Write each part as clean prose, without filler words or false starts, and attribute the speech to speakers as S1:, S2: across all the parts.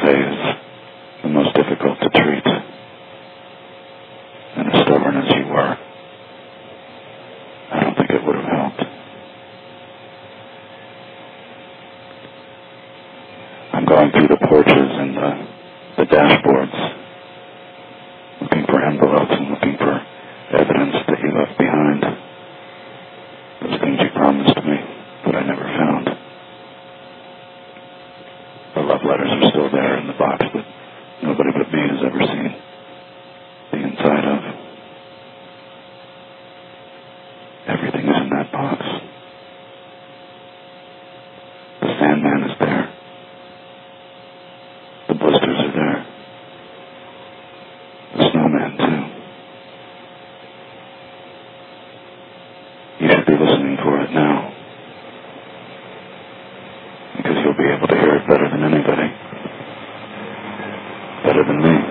S1: say is the most difficult to treat. And as stubborn as you were, I don't think it would have helped. I'm going through the porches and the dashboards, looking for envelopes and looking for evidence that you left behind. Those things you promised me, but I never found. The love letters are still there in the box that nobody but me has ever seen the inside of. Everything is in that box. The Sandman is there. The blisters are there. The snowman, too. You should be listening for it now, because you'll be able to hear it better than anybody. Better than me.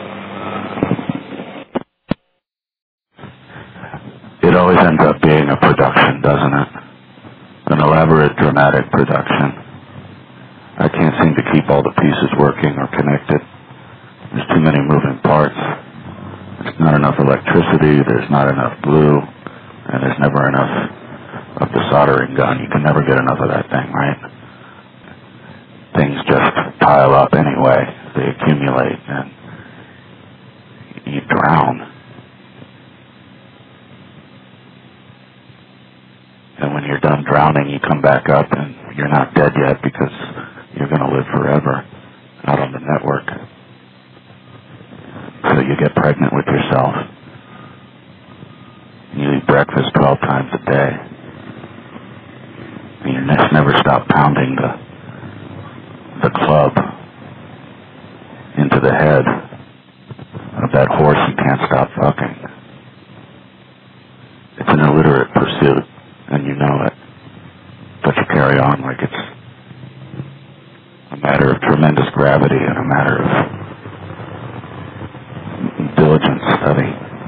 S1: It always ends up being a production, doesn't it? An elaborate, dramatic production. I can't seem to keep all the pieces working or connected. There's too many moving parts. There's not enough electricity, there's not enough glue, and there's never enough of the soldering gun. You can never get enough of that thing, right? Things just pile up anyway. They accumulate, and you drown. And when you're done drowning, you come back up, and you're not dead yet because you're going to live forever out on the network. So you get pregnant with yourself. You eat breakfast 12 times a day. And your necks never stop pounding the club into the head of that horse you can't stop fucking. It's an illiterate pursuit, and you know it. But you carry on like it's a matter of tremendous gravity and a matter of diligent study.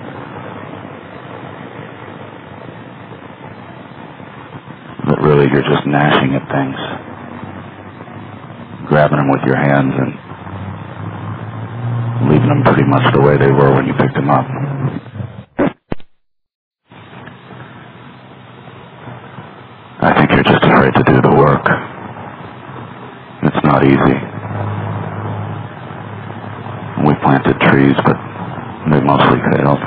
S1: But really, you're just gnashing at things, grabbing them with your hands and leaving them pretty much the way they were when you picked them up. I think you're just afraid to do the work. It's not easy. We planted trees, but they mostly failed.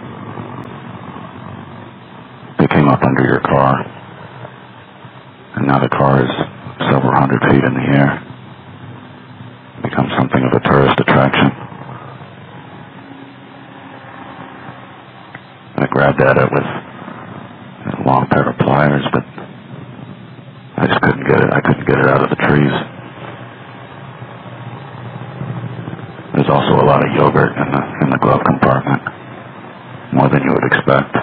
S1: They came up under your car, and now the car is several hundred feet in the air. It becomes something of a tourist attraction. I grabbed at it with a long pair of pliers, but I just couldn't get it. I couldn't get it out of the trees. There's also a lot of yogurt in the glove compartment, more than you would expect.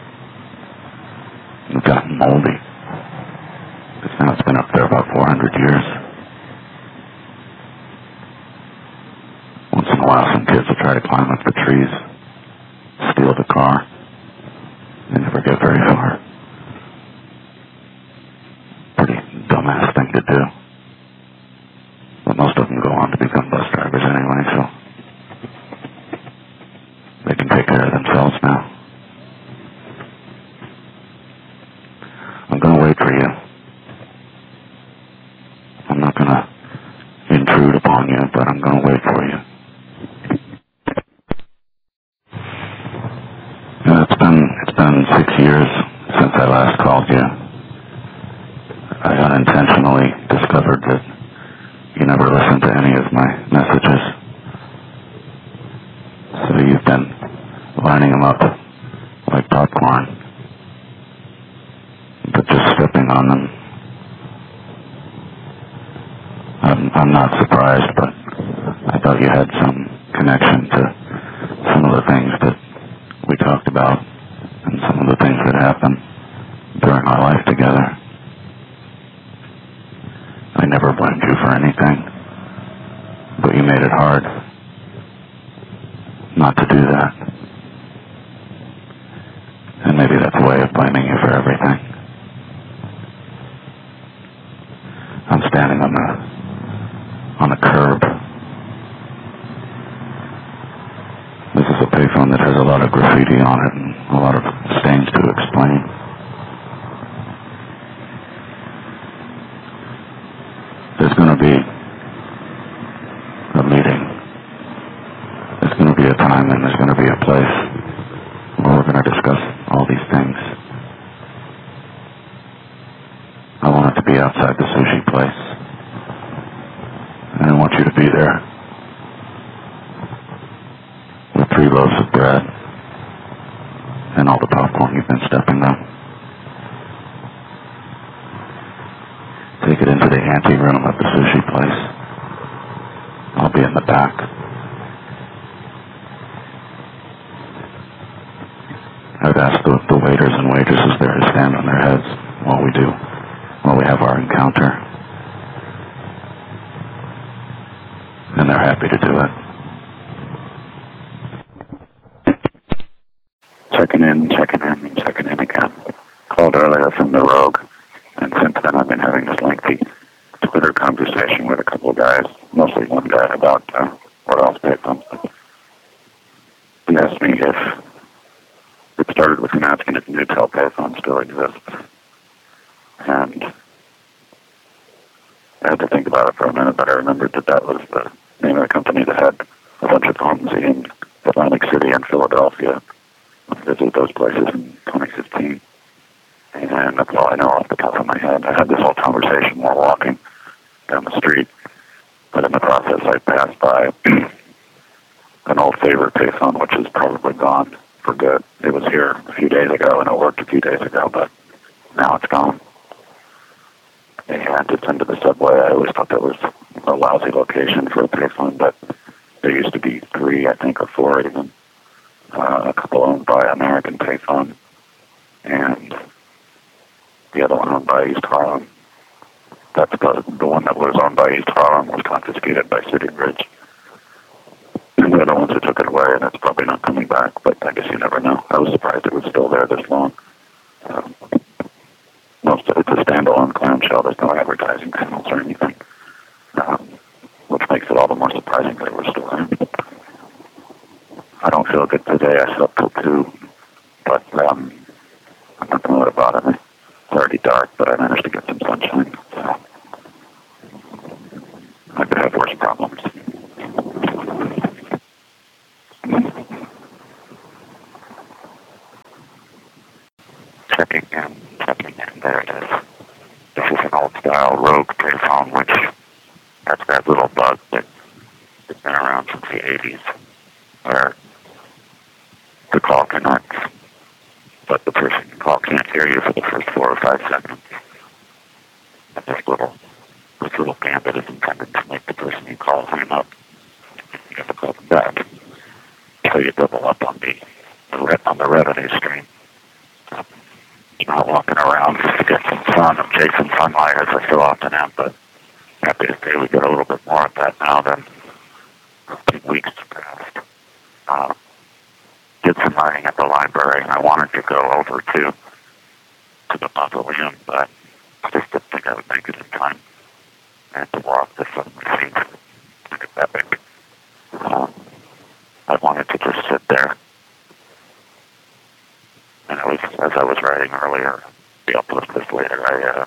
S1: It's gotten moldy. It's been up there about 400 years. Once in a while, some kids will try to climb up the trees, steal the car. They never get very far. Pretty dumbass thing to do. But most of them go on to become bus drivers anyway, so they can take care of themselves now. I'm going to wait for you. I'm not going to intrude upon you, but I'm going to wait for you. It's been 6 years since I last called you. I unintentionally discovered that you never listened to any of my messages. So you've been lining them up like popcorn, but just stepping on them. I'm not surprised, but I thought you had some connection to some of the things that we talked about and some of the things that happened during our life together. I never blamed you for anything, but you made it hard not to do that. And maybe that's a way of blaming you for everything. I'm standing on the curb graffiti on it and a lot of stains to explain. There's going to be a meeting. There's going to be a time and there's going to be a place where we're going to discuss all these things. I want it to be outside the sushi place. And I want you to be there with 3 loaves of bread and all the popcorn you've been stepping up. Take it into the ante-room of the sushi place. I'll be in the back. I'd ask the waiters and waitresses there to stand on their heads while we have our encounter. And they're happy to do it. Checking in again. Called earlier from the Rogue, and since then I've been having this lengthy Twitter conversation with a couple of guys, mostly one guy about what else payphones. He asked me if it started with him asking if Newtel payphone still exists. And I had to think about it for a minute, but I remembered that was the name of the company that had a bunch of phones in Atlantic City and Philadelphia. I visited those places in 2015. And that's all I know off the top of my head. I had this whole conversation while walking down the street, but in the process I passed by an old favorite payphone, which is probably gone for good. It was here a few days ago, and it worked a few days ago, but now it's gone. And it's into the subway. I always thought that was a lousy location for a payphone, but there used to be 3, I think, or 4 even. A couple owned by American Payphone, and the other one owned by East Harlem. That's the one that was owned by East Harlem was confiscated by City Bridge. And the other ones that took it away, and it's probably not coming back, but I guess you never know. I was surprised it was still there this long. Most of it's a standalone clamshell. There's no advertising panels or anything, which makes it all the more surprising that it was still there. I don't feel good today. I slept till 2, but I'm not going to let it bother me. It's already dark, but I managed to get some sunshine. So I could have worse problems. Checking in. There it is. This is an old-style Rogue payphone, which that's that little bug that has been around since the 80s, where the call connects, but the person you call can't hear you for the first 4 or 5 seconds. And this little gambit is intended to make the person you call hang up. You have to call them back. So you double up on the revenue stream. You're not walking around just to get some sun. I'm chasing sunlight as I so often am, but happy to say we get a little bit more of that now than a few weeks past. Did some writing at the library, and I wanted to go over to the mausoleum, but I just didn't think I would make it in time. I had to walk to some machines to get that big. I wanted to just sit there. And as I was writing earlier, I'll post this later, I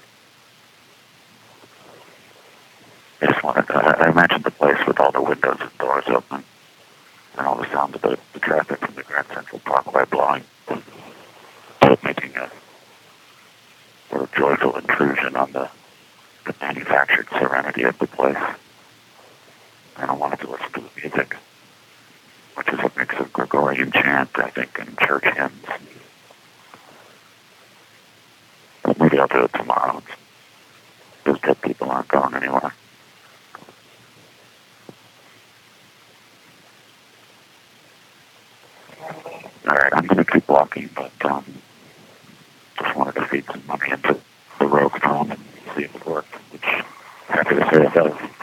S1: just wanted to, I imagined the place with all the windows and doors open, and all the sound of the traffic from the Grand Central Parkway blowing, making a sort of joyful intrusion on the manufactured serenity of the place. And I wanted to listen to the music, which is a mix of Gregorian chant, I think, and church hymns. But maybe I'll do it tomorrow. Those dead people aren't going anywhere. All right, I'm going to keep walking, but just wanted to feed some money into the Rogue phone and see if it worked, which happy to say it does.